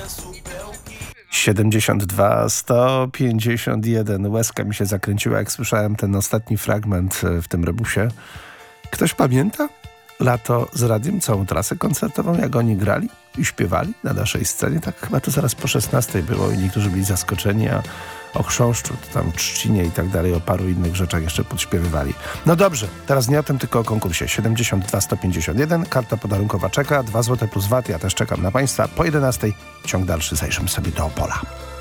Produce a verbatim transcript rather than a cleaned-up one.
siedemdziesiąt dwa sto pięćdziesiąt jeden. Łezka mi się zakręciła, jak słyszałem ten ostatni fragment w tym rebusie. Ktoś pamięta lato z radiem, całą trasę koncertową, jak oni grali i śpiewali na naszej scenie? Tak chyba to zaraz po szesnastej było i niektórzy byli zaskoczeni, a o chrząszczu, tam trzcinie i tak dalej, o paru innych rzeczach jeszcze podśpiewywali. No dobrze, teraz nie o tym, tylko o konkursie. siedemdziesiąt dwa sto pięćdziesiąt jeden, karta podarunkowa czeka, dwa złote plus V A T. Ja też czekam na Państwa. Po jedenastej ciąg dalszy, zajrzymy sobie do Opola.